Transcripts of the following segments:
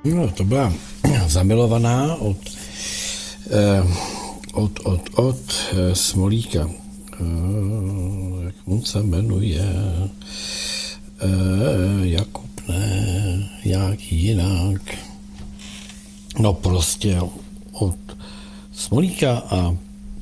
No, to byla zamilovaná od Smolíka. Jak on se jmenuje? Jakub, ne, jak jinak. No prostě od Smolíka a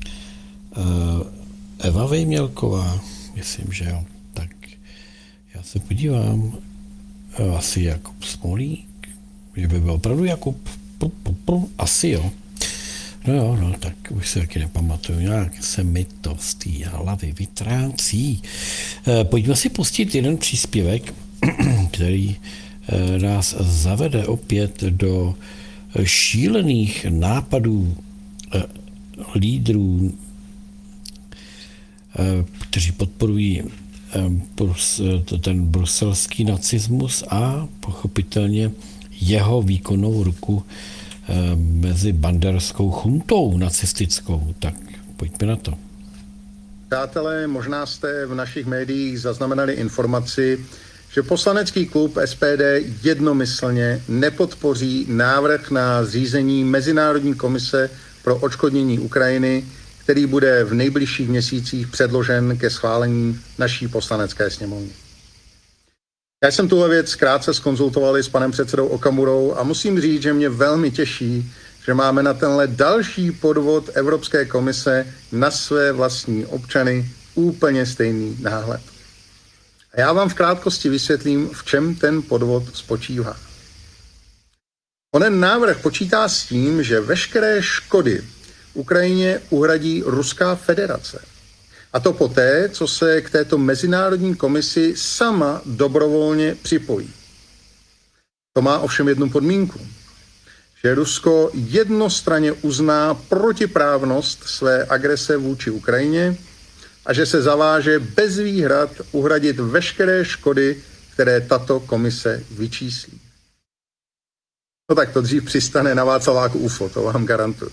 Eva Vejmělková, myslím, že jo. Tak já se podívám, asi Jakub Smolík, že by byl opravdu Jakub, asi jo. No, tak už se taky nepamatuju, nějak se mi to z té hlavy vytrácí. Pojďme si pustit jeden příspěvek, který nás zavede opět do šílených nápadů lídrů, kteří podporují ten bruselský nacismus a pochopitelně jeho výkonnou ruku mezi banderskou chuntou nacistickou. Tak pojďme na to. Přátelé, možná jste v našich médiích zaznamenali informaci, že poslanecký klub SPD jednomyslně nepodpoří návrh na zřízení Mezinárodní komise pro odškodnění Ukrajiny, který bude v nejbližších měsících předložen ke schválení naší poslanecké sněmovny. Já jsem tuhle věc krátce zkonzultovali s panem předsedou Okamurou a musím říct, že mě velmi těší, že máme na tenhle další podvod Evropské komise na své vlastní občany úplně stejný náhled. A já vám v krátkosti vysvětlím, v čem ten podvod spočívá. Onen návrh počítá s tím, že veškeré škody Ukrajině uhradí Ruská federace. A to poté, co se k této mezinárodní komisi sama dobrovolně připojí. To má ovšem jednu podmínku, že Rusko jednostranně uzná protiprávnost své agrese vůči Ukrajině a že se zaváže bez výhrad uhradit veškeré škody, které tato komise vyčíslí. No tak to dřív přistane na Václaváku UFO, to vám garantuju.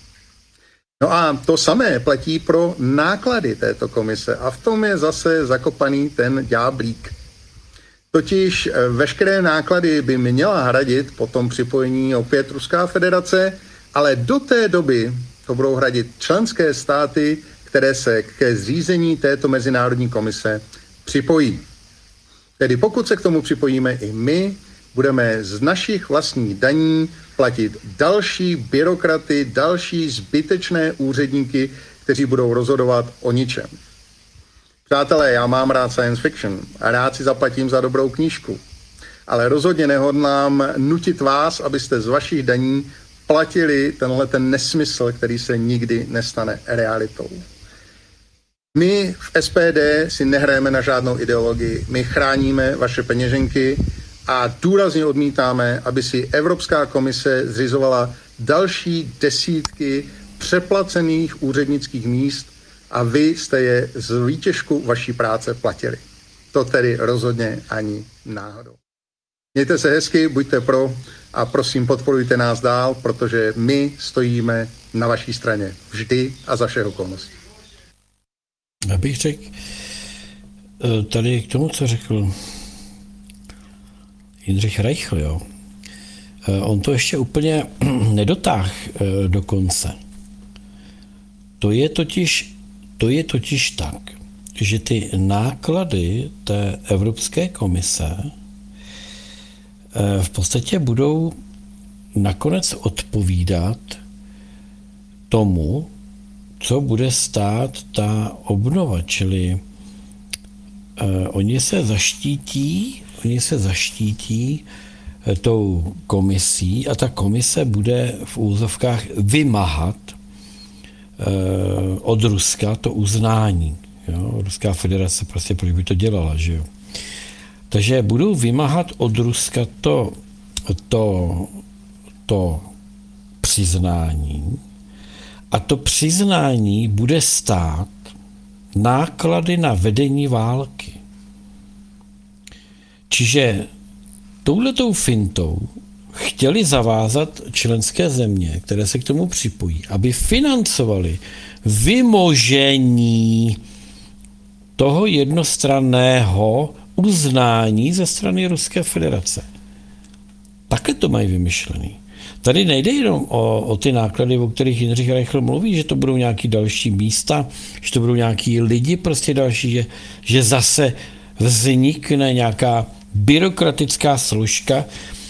No a to samé platí pro náklady této komise a v tom je zase zakopaný ten ďáblík. Totiž veškeré náklady by měla hradit po tom připojení opět Ruská federace, ale do té doby to budou hradit členské státy, které se ke zřízení této mezinárodní komise připojí. Tedy pokud se k tomu připojíme i my, budeme z našich vlastních daní platit další byrokraty, další zbytečné úředníky, kteří budou rozhodovat o ničem. Přátelé, já mám rád science fiction a rád si zaplatím za dobrou knížku, ale rozhodně nehodlám nutit vás, abyste z vašich daní platili ten nesmysl, který se nikdy nestane realitou. My v SPD si nehrajeme na žádnou ideologii, my chráníme vaše peněženky a důrazně odmítáme, aby si Evropská komise zřizovala další desítky přeplacených úřednických míst a vy jste je z výtěžku vaší práce platili. To tedy rozhodně ani náhodou. Mějte se hezky, buďte pro a prosím podporujte nás dál, protože my stojíme na vaší straně vždy a za všech okolností. Já bych řekl tady k tomu, co řekl Jindřich Reichl, jo. On to ještě úplně nedotáhl do konce. To je totiž tak, že ty náklady té Evropské komise v podstatě budou nakonec odpovídat tomu, co bude stát ta obnova, čili oni se zaštítí tou komisí a ta komise bude v úzovkách vymáhat od Ruska to uznání. Jo? Ruská federace prostě proč by to dělala, že jo? Takže budou vymáhat od Ruska to přiznání a to přiznání bude stát náklady na vedení války. Čiže touhletou fintou chtěli zavázat členské země, které se k tomu připojí, aby financovali vymožení toho jednostranného uznání ze strany Ruské federace. Takhle to mají vymyšlený. Tady nejde jenom o ty náklady, o kterých Jindřich Reichl mluví, že to budou nějaký další místa, že to budou nějaký lidi prostě další, že zase vznikne nějaká byrokratická složka.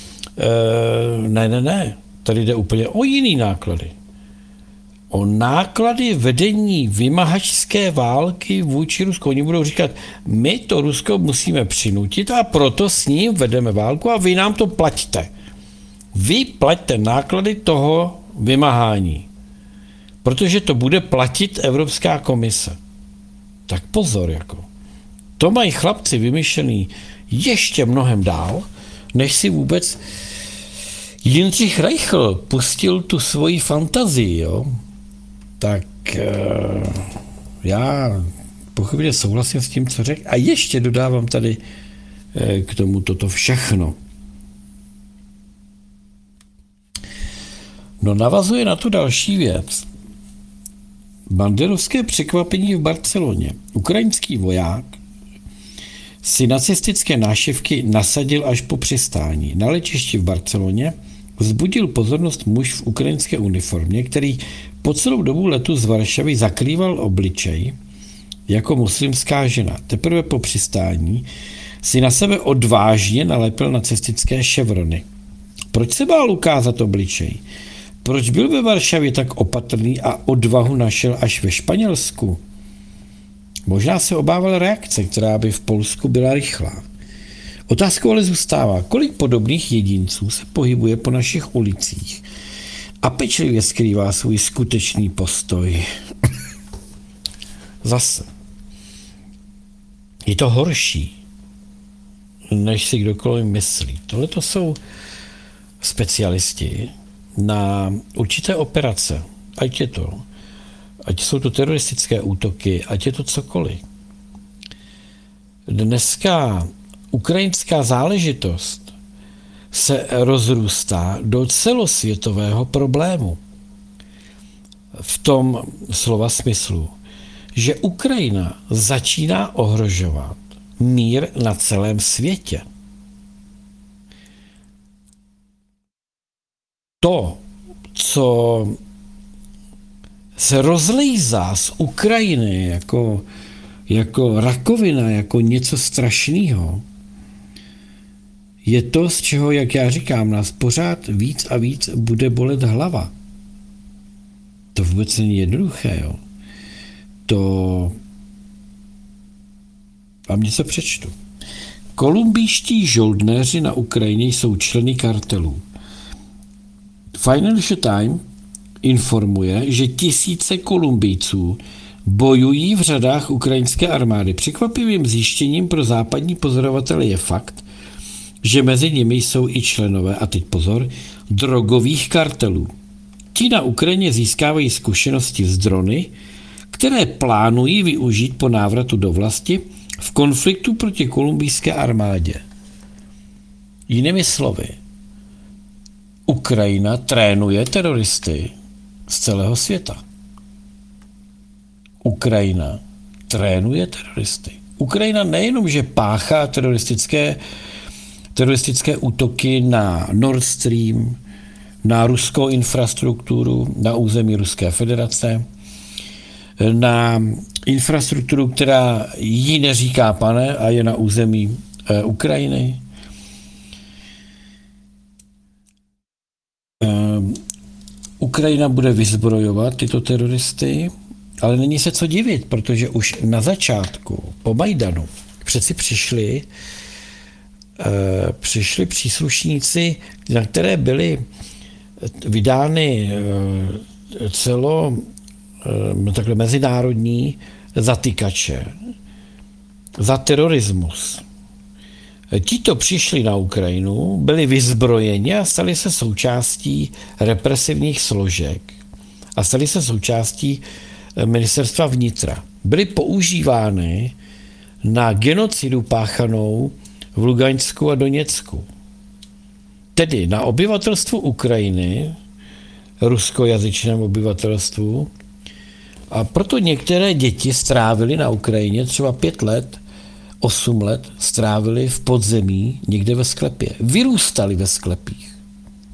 Ne. Tady jde úplně o jiný náklady. O náklady vedení vymahačské války vůči Rusku. Oni budou říkat, my to Rusko musíme přinutit a proto s ním vedeme válku a vy nám to plaťte. Vy plaťte náklady toho vymahání, protože to bude platit Evropská komise. Tak pozor, jako. To mají chlapci vymyšlený ještě mnohem dál, než si vůbec Jindřich Reichl pustil tu svoji fantazii, jo. Tak já pochopitelně souhlasím s tím, co řekl. A ještě dodávám tady k tomu toto všechno. No navazuje na tu další věc. Banderovské překvapení v Barceloně. Ukrajinský voják si nacistické nášivky nasadil až po přistání. Na letišti v Barceloně vzbudil pozornost muž v ukrajinské uniformě, který po celou dobu letu z Varšavy zakrýval obličej jako muslimská žena. Teprve po přistání si na sebe odvážně nalepil nacistické ševrony. Proč se bál ukázat obličej? Proč byl ve Varšavě tak opatrný a odvahu našel až ve Španělsku? Možná se obával reakce, která by v Polsku byla rychlá. Otázkou ale zůstává, kolik podobných jedinců se pohybuje po našich ulicích a pečlivě skrývá svůj skutečný postoj. Zase. Je to horší, než si kdokoliv myslí. Tohle to jsou specialisti na určité operace. Ať jsou to teroristické útoky, ať je to cokoliv. Dneska ukrajinská záležitost se rozrůstá do celosvětového problému. V tom slova smyslu, že Ukrajina začíná ohrožovat mír na celém světě. To, co se rozlejzá z Ukrajiny jako rakovina, jako něco strašného, je to, z čeho, jak já říkám, nás pořád víc a víc bude bolet hlava. To vůbec není jednoduché, jo. To vám něco přečtu. Kolumbijští žoldnéři na Ukrajině jsou členy kartelů. Financial Times informuje, že tisíce Kolumbijců bojují v řadách ukrajinské armády. Překvapivým zjištěním pro západní pozorovatele je fakt, že mezi nimi jsou i členové, a teď pozor, drogových kartelů. Ti na Ukrajině získávají zkušenosti z drony, které plánují využít po návratu do vlasti v konfliktu proti kolumbijské armádě. Jinými slovy, Ukrajina trénuje teroristy z celého světa. Ukrajina trénuje teroristy. Ukrajina nejenom, že páchá teroristické útoky na Nord Stream, na ruskou infrastrukturu, na území Ruské federace, na infrastrukturu, která jí neříká pane a je na území Ukrajiny. Ukrajina bude vyzbrojovat tyto teroristy, ale není se co divit, protože už na začátku, po Majdanu, přeci přišli příslušníci, na které byly vydány takhle mezinárodní zatykače za terorismus. Tito přišli na Ukrajinu, byli vyzbrojeni a stali se součástí represivních složek a stali se součástí ministerstva vnitra. Byly používány na genocidu páchanou v Lugansku a Doněcku. Tedy na obyvatelstvu Ukrajiny, ruskojazyčném obyvatelstvu, a proto některé děti strávily na Ukrajině třeba 5 let, 8 let strávili v podzemí někde ve sklepě. Vyrůstali ve sklepích.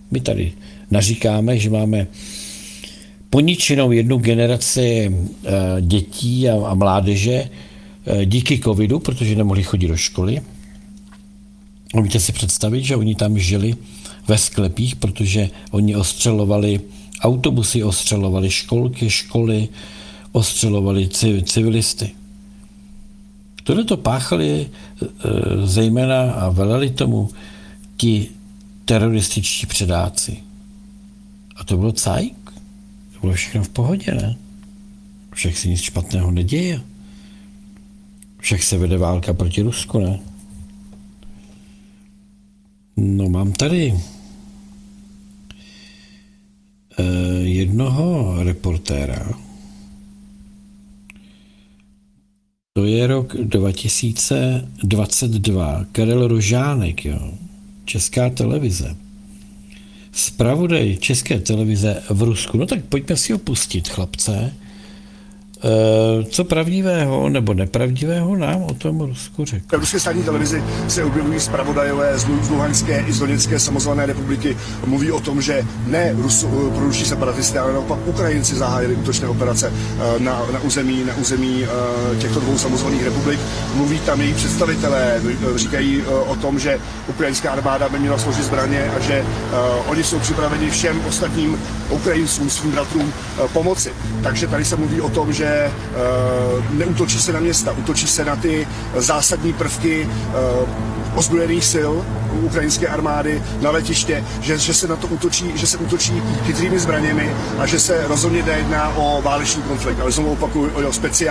My tady naříkáme, že máme poničenou jednu generaci dětí a mládeže díky covidu, protože nemohli chodit do školy. Můžete si představit, že oni tam žili ve sklepích, protože oni ostřelovali autobusy, ostřelovali školky, školy, ostřelovali civilisty. Tohle to páchali zejména a veleli tomu ti terorističtí předáci. A to bylo cajk. To bylo všechno v pohodě, ne? Však se nic špatného neděje. Však se vede válka proti Rusku, ne? No, mám tady jednoho reportéra. To je rok 2022. Karel Rožánek, jo. Česká televize. Zpravodaj České televize v Rusku. No tak pojďme si ho pustit, chlapce. Co pravdivého nebo nepravdivého nám o tom Rusku řekl? V ruské státní televizi se objevují zpravodajové z Luhanské i z Doněcké samozvané republiky. Mluví o tom, že ne proruští separatisté, ale naopak Ukrajinci zahájili útočné operace na území těchto dvou samozvaných republik. Mluví tam její představitelé, říkají o tom, že ukrajinská armáda by měla složit zbraně a že oni jsou připraveni všem ostatním Ukrajincům, svým bratrům pomoci. Takže tady se mluví o tom, že neútočí se na města, útočí se na ty zásadní prvky ozbrojených sil ukrajinské armády na letiště, že se na to útočí, že se útočí chytrými zbraněmi a že se rozhodně nejedná o válečný konflikt, ale znovu opakuju o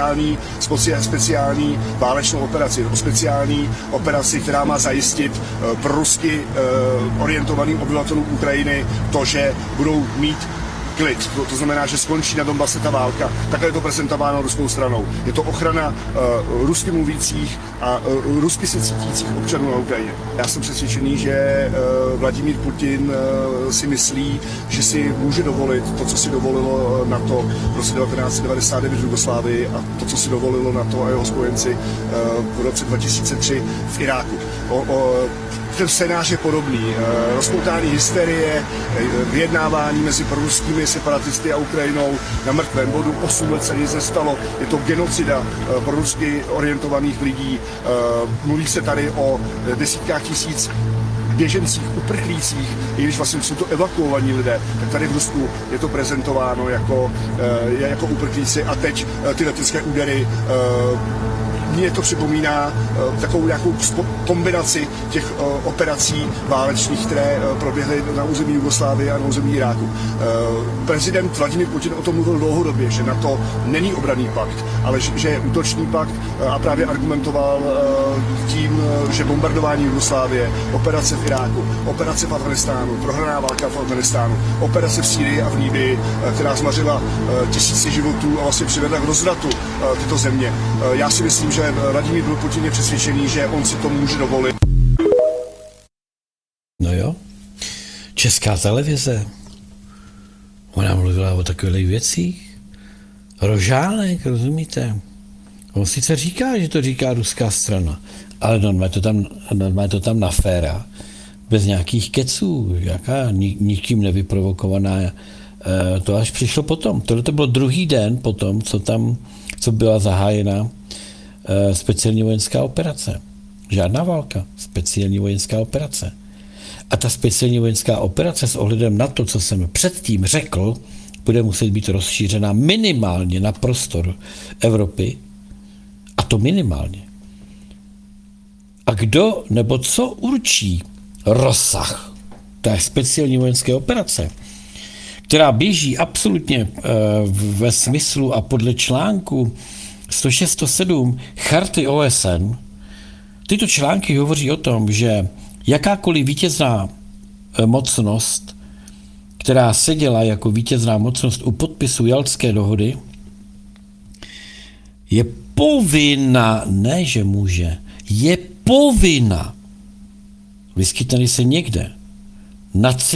speciální válečnou operaci, o speciální operaci, která má zajistit pro rusky orientovaným obyvatelům Ukrajiny to, že budou mít klid. To znamená, že skončí na Donbase ta válka. Takhle je to prezentováno ruskou stranou. Je to ochrana rusky mluvících a rusky se cítících občanů na Ukrajině. Já jsem přesvědčený, že Vladimír Putin si myslí, že si může dovolit to, co si dovolilo NATO v roce 1999 v Jugoslávii a to, co si dovolilo NATO a jeho spojenci v roce 2003 v Iráku. Ten scénář je podobný. Rozpoutání hysterie, vyjednávání mezi proruskými separatisty a Ukrajinou na mrtvém bodu. 8 let se nic nestalo. Je to genocida prorusky orientovaných lidí. Mluví se tady o desítkách tisíc běžencích, uprchlících, i když vlastně jsou to evakuovaní lidé, tak tady v Rusku je to prezentováno jako uprchlíci a teď ty letecké údery mně to připomíná takovou nějakou kombinaci těch operací válečných, které proběhly na území Jugoslávie a na území Iráku. Prezident Vladimír Putin o tom mluvil dlouhodobě, že NATO není obranný pakt, ale že je útočný pakt a právě argumentoval tím, že bombardování Jugoslávie, operace v Iráku, operace v Afghánistánu, prohraná válka v Afghánistánu, operace v Sýrii a v Libyi, která zmařila tisíce životů a vlastně přivedla k rozvratu tyto země. Já si myslím, že Vladimír Putin je přesvědčený, že on si to může dovolit. No jo, Česká televize, ona mluvila o takových věcích. Rožánek, rozumíte? On sice říká, že to říká ruská strana, ale normálně to tam naféra, bez nějakých keců, jaká nikým nevyprovokovaná. To až přišlo potom. Tohle to bylo druhý den potom, co byla zahájena speciální vojenská operace. Žádná válka, speciální vojenská operace. A ta speciální vojenská operace s ohledem na to, co jsem předtím řekl, bude muset být rozšířena minimálně na prostor Evropy, a to minimálně. A kdo nebo co určí rozsah té speciální vojenské operace, která běží absolutně ve smyslu a podle článku 106-107 Charty OSN. Tyto články hovoří o tom, že jakákoliv vítězná mocnost, která seděla jako vítězná mocnost u podpisu Jaltské dohody, je povinna, ne že může, je povinna, vyskytne se někde,